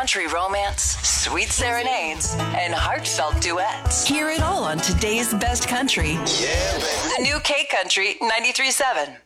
country romance, sweet serenades, and heartfelt duets. Hear it all on today's best country. Yeah, baby. The new K Country 93.7.